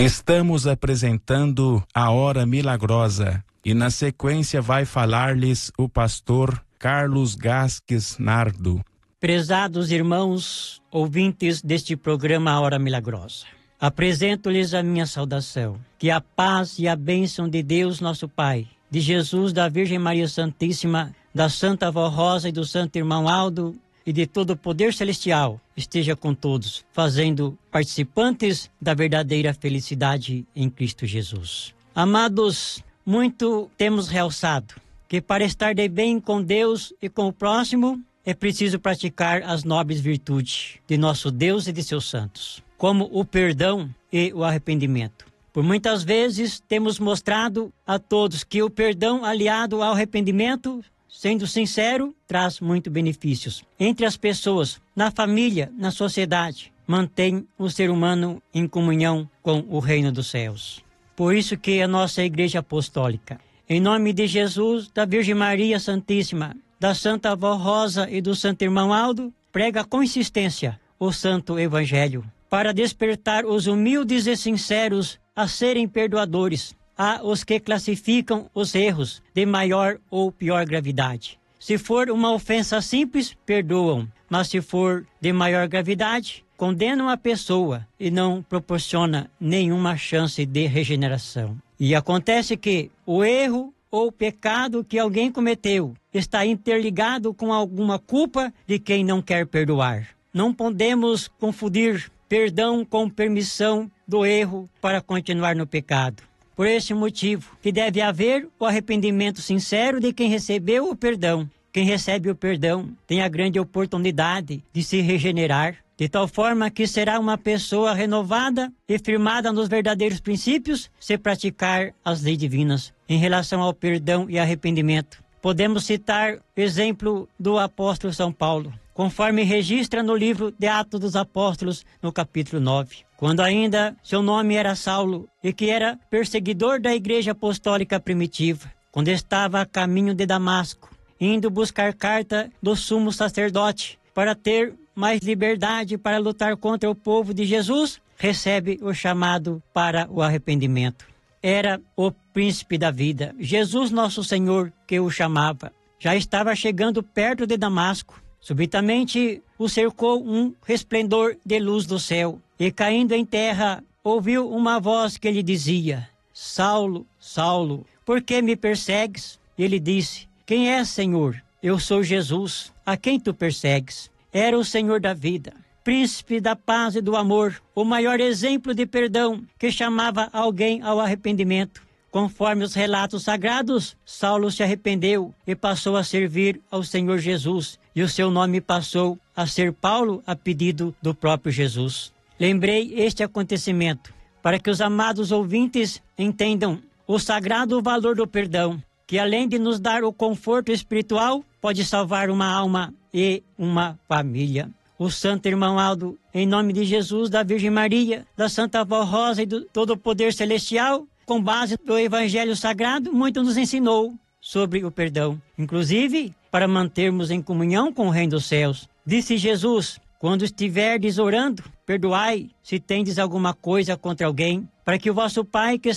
Estamos apresentando a Hora Milagrosa e na sequência vai falar-lhes o pastor Carlos Gasques Nardo. Prezados irmãos, ouvintes deste programa A Hora Milagrosa, apresento-lhes a minha saudação. Que a paz e a bênção de Deus nosso Pai, de Jesus, da Virgem Maria Santíssima, da Santa Avó Rosa e do Santo Irmão Aldo e de todo o poder celestial esteja com todos, fazendo participantes da verdadeira felicidade em Cristo Jesus. Amados, muito temos realçado que para estar de bem com Deus e com o próximo, é preciso praticar as nobres virtudes de nosso Deus e de seus santos, como o perdão e o arrependimento. Por muitas vezes temos mostrado a todos que o perdão aliado ao arrependimento, sendo sincero, traz muitos benefícios entre as pessoas, na família, na sociedade, mantém o ser humano em comunhão com o reino dos céus. Por isso que a nossa Igreja Apostólica, em nome de Jesus, da Virgem Maria Santíssima, da Santa Avó Rosa e do Santo Irmão Aldo, prega com insistência o Santo Evangelho, para despertar os humildes e sinceros a serem perdoadores, a os que classificam os erros de maior ou pior gravidade. Se for uma ofensa simples, perdoam, mas se for de maior gravidade, condenam a pessoa e não proporciona nenhuma chance de regeneração. E acontece que o erro ou pecado que alguém cometeu está interligado com alguma culpa de quem não quer perdoar. Não podemos confundir perdão com permissão do erro para continuar no pecado. Por esse motivo, que deve haver o arrependimento sincero de quem recebeu o perdão. Quem recebe o perdão tem a grande oportunidade de se regenerar, de tal forma que será uma pessoa renovada e firmada nos verdadeiros princípios se praticar as leis divinas. Em relação ao perdão e arrependimento, podemos citar o exemplo do apóstolo São Paulo, conforme registra no livro de Atos dos Apóstolos, no capítulo 9. Quando ainda seu nome era Saulo e que era perseguidor da Igreja Apostólica primitiva, quando estava a caminho de Damasco, indo buscar carta do sumo sacerdote para ter mais liberdade para lutar contra o povo de Jesus, recebe o chamado para o arrependimento. Era o príncipe da vida, Jesus nosso Senhor, que o chamava. Já estava chegando perto de Damasco. Subitamente o cercou um resplendor de luz do céu, e caindo em terra, ouviu uma voz que lhe dizia: Saulo, Saulo, por que me persegues? Ele disse: Quem és, Senhor? Eu sou Jesus, a quem tu persegues. Era o Senhor da vida, príncipe da paz e do amor, o maior exemplo de perdão que chamava alguém ao arrependimento. Conforme os relatos sagrados, Saulo se arrependeu e passou a servir ao Senhor Jesus, e o seu nome passou a ser Paulo, a pedido do próprio Jesus. Lembrei este acontecimento para que os amados ouvintes entendam o sagrado valor do perdão, que além de nos dar o conforto espiritual, pode salvar uma alma e uma família. O Santo Irmão Aldo, em nome de Jesus, da Virgem Maria, da Santa Avó Rosa e do todo o poder celestial, com base no Evangelho Sagrado, muito nos ensinou sobre o perdão, inclusive para mantermos em comunhão com o Reino dos Céus. Disse Jesus: quando estiverdes orando, perdoai se tendes alguma coisa contra alguém, para que o vosso Pai que